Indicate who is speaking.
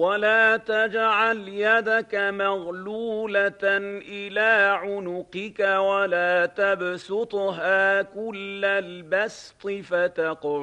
Speaker 1: ولا تجعل يدك مغلولة إلى عنقك ولا تبسطها كل البسط فتقعد